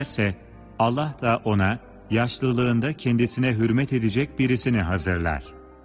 ederse Allah da ona yaşlılığında kendisine hürmet edecek birisini hazırlar.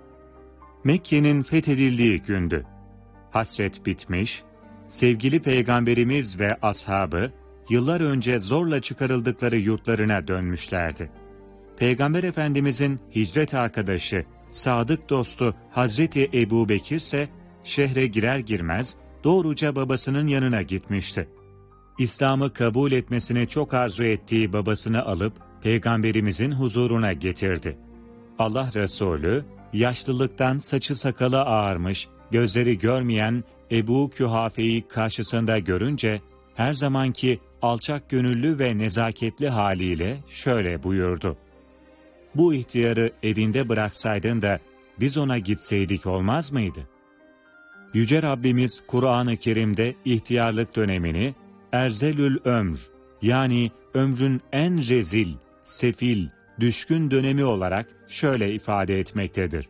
Mekke'nin fethedildiği gündü. Hasret bitmiş, sevgili Peygamberimiz ve ashabı yıllar önce zorla çıkarıldıkları yurtlarına dönmüşlerdi. Peygamber Efendimizin hicret arkadaşı, sadık dostu Hazreti Ebu Bekir ise şehre girer girmez doğruca babasının yanına gitmişti. İslam'ı kabul etmesini çok arzu ettiği babasını alıp Peygamberimizin huzuruna getirdi. Allah Resulü, yaşlılıktan saçı sakalı ağarmış, gözleri görmeyen Ebu Kühafe'yi karşısında görünce, her zamanki alçak gönüllü ve nezaketli haliyle şöyle buyurdu: "Bu ihtiyarı evinde bıraksaydın da biz ona gitseydik olmaz mıydı?" Yüce Rabbimiz Kur'an-ı Kerim'de ihtiyarlık dönemini erzelül ömr, yani ömrün en rezil, sefil, düşkün dönemi olarak şöyle ifade etmektedir: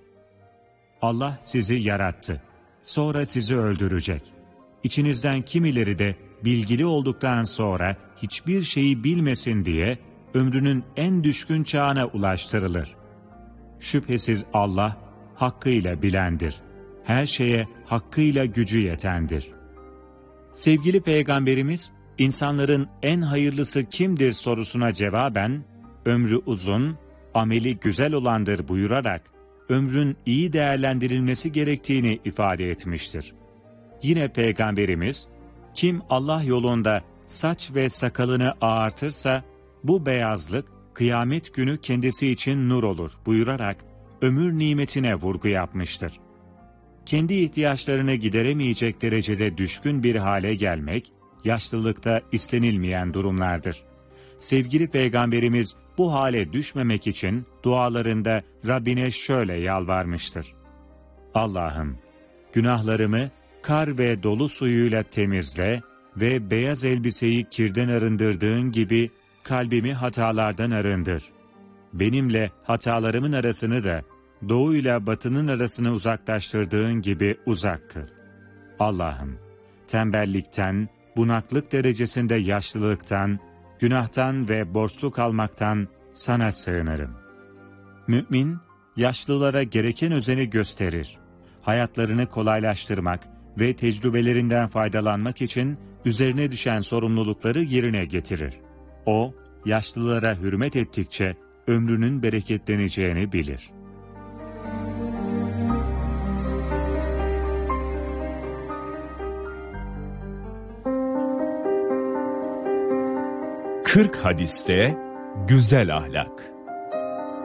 Allah sizi yarattı, sonra sizi öldürecek. İçinizden kimileri de bilgili olduktan sonra hiçbir şeyi bilmesin diye ömrünün en düşkün çağına ulaştırılır. Şüphesiz Allah hakkıyla bilendir. Her şeye hakkıyla gücü yetendir. Sevgili Peygamberimiz, insanların en hayırlısı kimdir sorusuna cevaben, ömrü uzun, ameli güzel olandır buyurarak, ömrün iyi değerlendirilmesi gerektiğini ifade etmiştir. Yine Peygamberimiz, kim Allah yolunda saç ve sakalını ağartırsa, bu beyazlık kıyamet günü kendisi için nur olur buyurarak, ömür nimetine vurgu yapmıştır. Kendi ihtiyaçlarını gideremeyecek derecede düşkün bir hale gelmek, yaşlılıkta istenilmeyen durumlardır. Sevgili Peygamberimiz bu hale düşmemek için dualarında Rabbine şöyle yalvarmıştır: Allah'ım, günahlarımı kar ve dolu suyuyla temizle ve beyaz elbiseyi kirden arındırdığın gibi kalbimi hatalardan arındır. Benimle hatalarımın arasını da doğuyla batının arasını uzaklaştırdığın gibi uzak kıl. Allah'ım, tembellikten, bunaklık derecesinde yaşlılıktan, günahtan ve borçlu kalmaktan sana sığınırım. Mümin, yaşlılara gereken özeni gösterir. Hayatlarını kolaylaştırmak ve tecrübelerinden faydalanmak için üzerine düşen sorumlulukları yerine getirir. O, yaşlılara hürmet ettikçe ömrünün bereketleneceğini bilir. Kırk hadiste güzel ahlak.